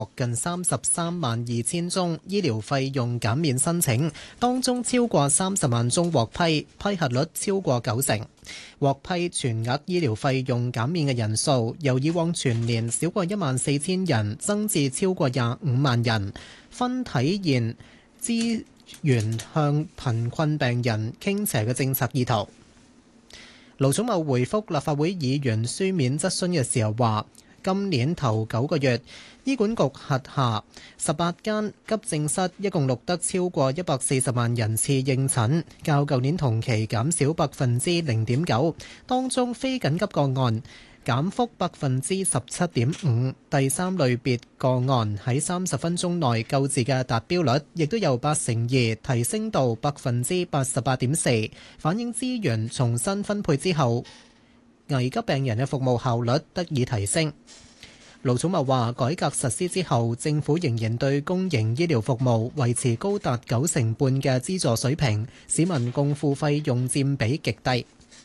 近33.2萬宗醫療費用減免申請，當中超過30萬宗獲批，批核率超過90%。獲批全額醫療費用減免嘅人數由以往全年少過14,000人，增至超過25萬人，分體現資源向貧困病人傾斜嘅政策意圖。盧寵茂回覆立法會議員書面質詢嘅時候話，今年頭9個月，醫管局轄下18間急症室一共錄得超過140萬人次應診，較舊年同期減少0.9%，當中非緊急個案減幅17.5%，第三類別個案喺30分鐘內救治嘅達標率，亦都由82%提升到88.4%，反映資源重新分配之後，危急病人嘅服務效率得以提升。盧寵茂話：改革實施之後，政府仍然對公營醫療服務維持高達90%半嘅資助水平，市民共付費用佔比極低。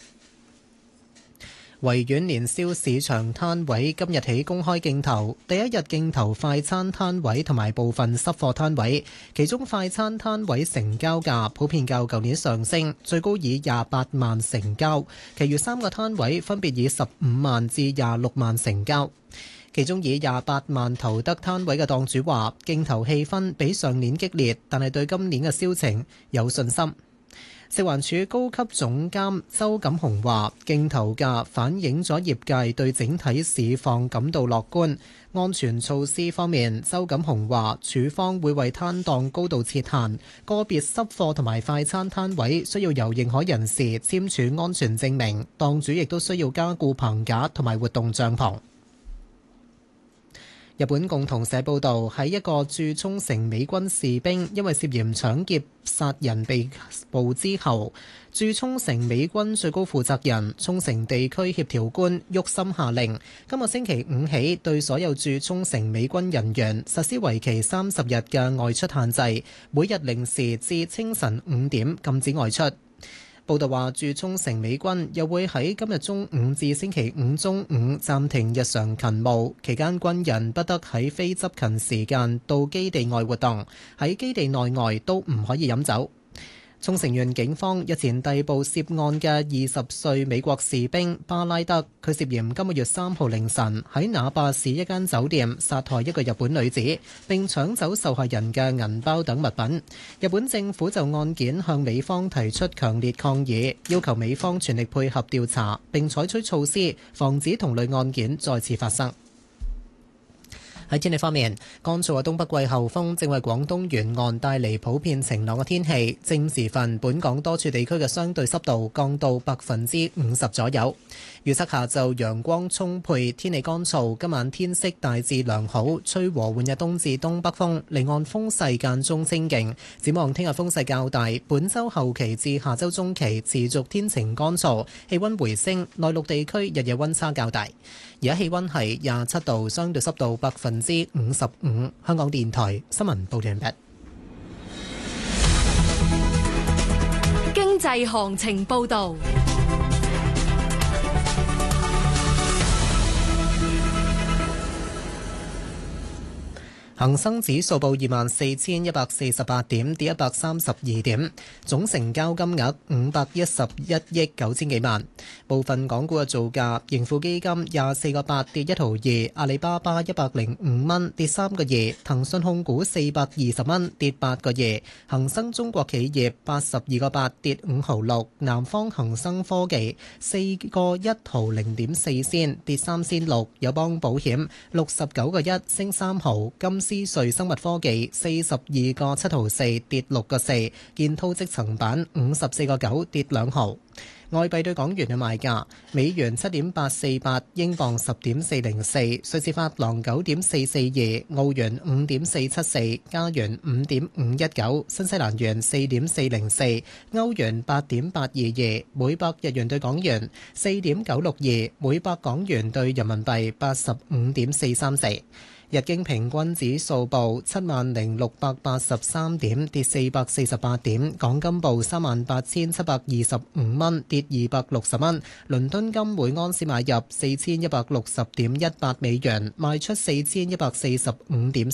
維園年宵市場攤位今日起公開競投，第一日競投快餐攤位同埋部分濕貨攤位，其中快餐攤位成交價普遍較舊年上升，最高以28萬成交，其餘3個攤位分別以15萬至26萬成交。其中以28萬投得攤位嘅檔主話，競投氣氛比上年激烈，但係對今年嘅銷情有信心。食環署高級總監周錦雄話，競投價反映咗業界對整體市況感到樂觀。安全措施方面，周錦雄話，署方會為攤檔高度設限，個別濕貨同埋快餐攤位需要由認可人士簽署安全證明，檔主亦都需要加固棚架同埋活動帳篷。日本共同社報導，喺一個駐沖繩美軍士兵因為涉嫌搶劫殺人被捕之後，駐沖繩美軍最高負責人沖繩地區協調官郁森下令，今個星期5起對所有駐沖繩美軍人員實施為期30日嘅外出限制，每日零時至清晨5點禁止外出。報道話，駐沖繩美軍又會喺今日中午至星期五中午暫停日常勤務，期間軍人不得喺非執勤時間到基地外活動，喺基地內外都唔可以飲酒。沖繩縣警方日前逮捕涉案嘅20歲美國士兵巴拉德，佢涉嫌今個月3號凌晨喺那霸市一間酒店殺害一個日本女子，並搶走受害人嘅銀包等物品。日本政府就案件向美方提出強烈抗議，要求美方全力配合調查，並採取措施防止同類案件再次發生。喺天氣方面，乾燥嘅東北季候風正為廣東沿岸帶嚟普遍晴朗嘅天氣。正時分，本港多處地區嘅相對濕度降到50%左右。預測下晝陽光充沛，天氣乾燥。今晚天色大致良好，吹和緩嘅東至東北風，離岸風勢間中清勁。展望聽日風勢較大，本週後期至下週中期持續天晴乾燥，氣溫回升。內陸地區日夜溫差較大。而家氣溫係27度，相對濕度55%。香港電台新聞報道完畢。 經濟行情報道。 恒生指數報24,148點，跌132點，總成交金額511億9千幾萬。部分港股嘅造價：盈富基金24個8跌1毫2，阿里巴巴105蚊跌3個2，騰訊控股420蚊跌8個2，恒生中國企業82個8跌5毫6，南方恒生科技4個1毫0.4仙跌3仙6，友邦保險69個1升3毫，金思瑞生物科技42個7毫4跌6個4，建滔積層板54個9跌2毫。外幣對港元嘅賣價：美元7.848，英鎊10.404，瑞士法郎9.442，澳元5.474，加元5.519，新西蘭元4.404，歐元8.822，每百日元對港元4.962，每百港元對人民幣85.434。 日經平均指數報70,683點，跌448點。港金報38,725蚊，跌260蚊。倫敦金每安士買入4160.18美元，賣出4145.3